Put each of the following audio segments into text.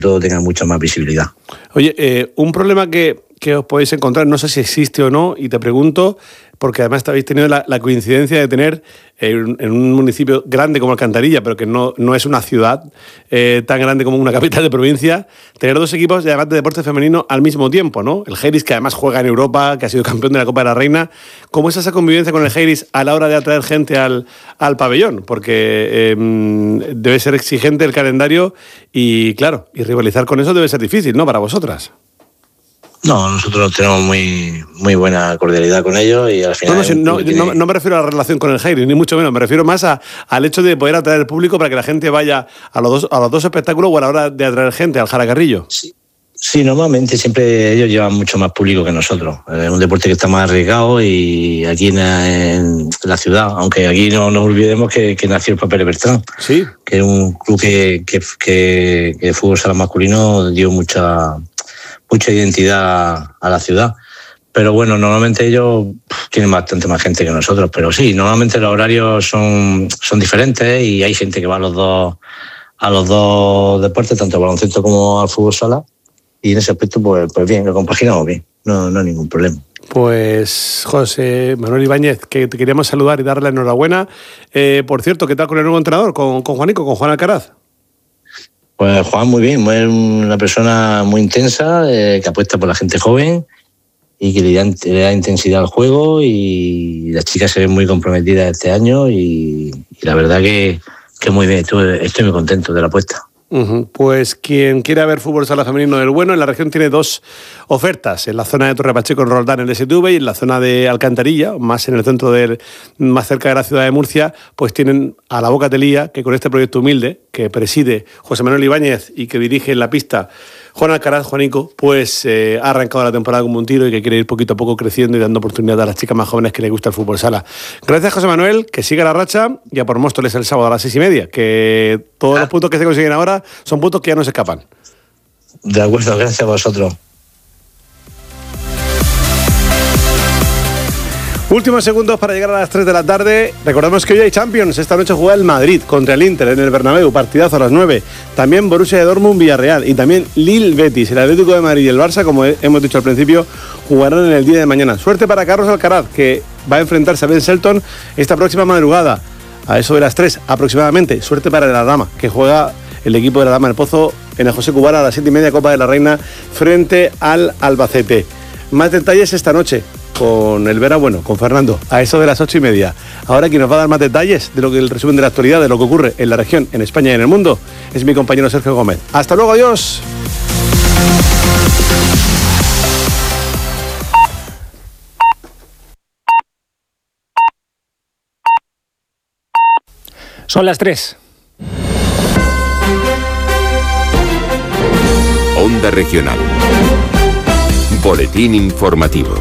todo tenga mucha más visibilidad. Oye, un problema que os podéis encontrar, no sé si existe o no, y te pregunto, porque además habéis tenido la coincidencia de tener en un municipio grande como Alcantarilla, pero que no es una ciudad tan grande como una capital de provincia, tener dos equipos además de deporte femenino al mismo tiempo, ¿no? El Heiris, que además juega en Europa, que ha sido campeón de la Copa de la Reina. ¿Cómo es esa convivencia con el Heiris a la hora de atraer gente al pabellón? Porque debe ser exigente el calendario y, claro, y rivalizar con eso debe ser difícil, ¿no?, para vosotras. No, nosotros tenemos muy buena cordialidad con ellos y al final... No me refiero a la relación con el Heiris, ni mucho menos. Me refiero más al hecho de poder atraer público para que la gente vaya a los dos espectáculos o a la hora de atraer gente al Jaracarrillo. Sí, normalmente siempre ellos llevan mucho más público que nosotros. Es un deporte que está más arriesgado y aquí en la ciudad, aunque aquí no nos olvidemos que nació el Papel Bertrán, sí, que es un club que de fútbol sala masculino dio mucha identidad a la ciudad. Pero bueno, normalmente ellos tienen bastante más gente que nosotros, pero sí, normalmente los horarios son diferentes y hay gente que va a los dos deportes, tanto al baloncesto como al fútbol sala, y en ese aspecto pues bien, lo compaginamos bien, no hay ningún problema. Pues José Manuel Ibáñez, que te queríamos saludar y darle la enhorabuena. Por cierto, ¿qué tal con el nuevo entrenador, con Juanico, con Juan Alcaraz? Pues Juan muy bien, es una persona muy intensa, que apuesta por la gente joven y que le da intensidad al juego, y las chicas se ven muy comprometidas este año y la verdad que muy bien, estoy muy contento de la apuesta. Pues quien quiera ver fútbol sala femenino del bueno, en la región tiene dos ofertas, en la zona de Torre Pacheco en Roldán, en el DSTV, y en la zona de Alcantarilla, más en el centro más cerca de la ciudad de Murcia, pues tienen a la Boca Telía, que con este proyecto humilde que preside José Manuel Ibáñez y que dirige en la pista Juan Alcaraz, Juanico, pues ha arrancado la temporada como un tiro y que quiere ir poquito a poco creciendo y dando oportunidad a las chicas más jóvenes que les gusta el fútbol sala. Gracias, José Manuel, que siga la racha, y a por Móstoles el sábado a las 6:30, que todos los puntos que se consiguen ahora son puntos que ya no se escapan. De acuerdo, gracias a vosotros. Últimos segundos para llegar a las 3 de la tarde. Recordemos que hoy hay Champions. Esta noche juega el Madrid contra el Inter en el Bernabéu. Partidazo a las 9. También Borussia de Dortmund, Villarreal. Y también Lille, Betis. El Atlético de Madrid y el Barça, como hemos dicho al principio, jugarán en el día de mañana. Suerte para Carlos Alcaraz, que va a enfrentarse a Ben Shelton esta próxima madrugada, a eso de las 3 aproximadamente. Suerte para la Dama, que juega el equipo de la Dama del Pozo en el José Cubara a las 7:30, Copa de la Reina, frente al Albacete. Más detalles esta noche con el Vera Bueno, con Fernando, a eso de las 8:30. Ahora quien nos va a dar más detalles de lo que el resumen de la actualidad, de lo que ocurre en la región, en España y en el mundo, es mi compañero Sergio Gómez. Hasta luego, adiós. Son las 3. Onda Regional. Boletín informativo.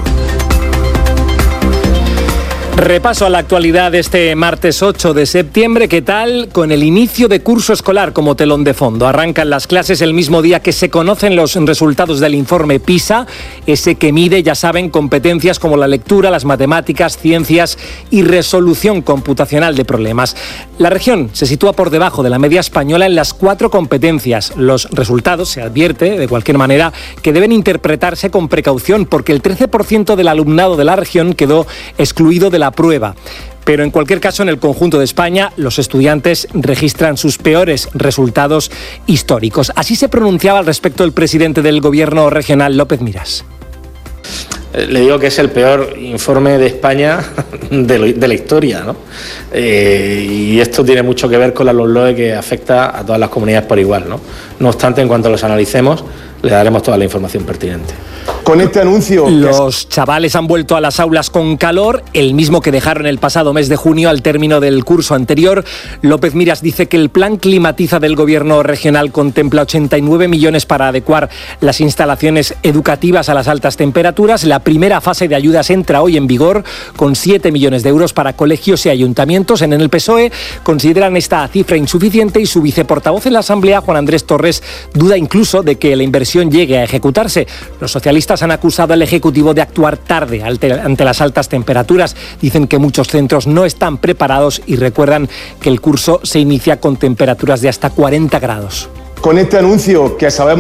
Repaso a la actualidad de este martes 8 de septiembre. ¿Qué tal? Con el inicio de curso escolar como telón de fondo. Arrancan las clases el mismo día que se conocen los resultados del informe PISA, ese que mide, ya saben, competencias como la lectura, las matemáticas, ciencias y resolución computacional de problemas. La región se sitúa por debajo de la media española en las 4 competencias. Los resultados, se advierte de cualquier manera, que deben interpretarse con precaución porque el 13% del alumnado de la región quedó excluido de la prueba. Pero en cualquier caso, en el conjunto de España, los estudiantes registran sus peores resultados históricos. Así se pronunciaba al respecto el presidente del Gobierno regional, López Miras. Le digo que es el peor informe de España de la historia, ¿no? Y esto tiene mucho que ver con la LOMLOE, que afecta a todas las comunidades por igual, ¿no? No obstante, en cuanto los analicemos, le daremos toda la información pertinente. Con este anuncio... Los chavales han vuelto a las aulas con calor, el mismo que dejaron el pasado mes de junio al término del curso anterior. López Miras dice que el plan Climatiza del Gobierno regional contempla 89 millones para adecuar las instalaciones educativas a las altas temperaturas. La primera fase de ayudas entra hoy en vigor con 7 millones de euros para colegios y ayuntamientos. En el PSOE consideran esta cifra insuficiente y su viceportavoz en la Asamblea, Juan Andrés Torres, duda incluso de que la inversión llegue a ejecutarse. Los socialistas han acusado al Ejecutivo de actuar tarde ante las altas temperaturas. Dicen que muchos centros no están preparados y recuerdan que el curso se inicia con temperaturas de hasta 40 grados. con este anuncio que sabemos